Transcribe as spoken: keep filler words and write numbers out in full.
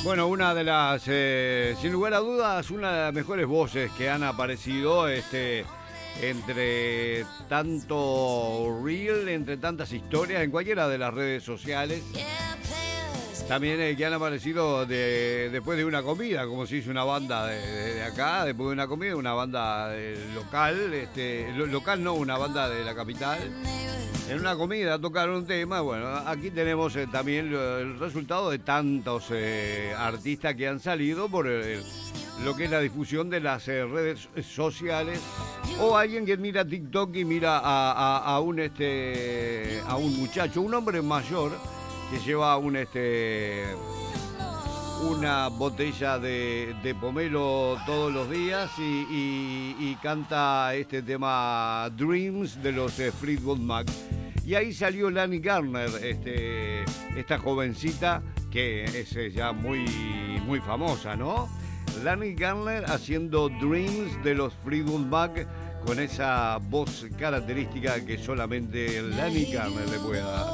Bueno, una de las, eh, sin lugar a dudas, una de las mejores voces que han aparecido este, entre tanto reel, entre tantas historias, en cualquiera de las redes sociales. También eh, que han aparecido de, después de una comida, como se dice una banda de, de- de acá, después de una comida, una banda eh, local, este, lo- local no, una banda de la capital. En una comida tocaron un tema. Bueno, aquí tenemos eh, también lo- el resultado de tantos eh, artistas que han salido por el- lo que es la difusión de las eh, redes sociales, o alguien que mira TikTok y mira a, a- a un este a un muchacho, un hombre mayor que lleva un este una botella de, de pomelo todos los días y, y- y canta este tema Dreams de los eh, Fleetwood Mac. Y ahí salió Lani Garner, este, esta jovencita que es eh, ya muy, muy famosa, ¿no? Lani Garner haciendo Dreams de los Fleetwood Mac con esa voz característica que solamente Lani Garner le puede dar.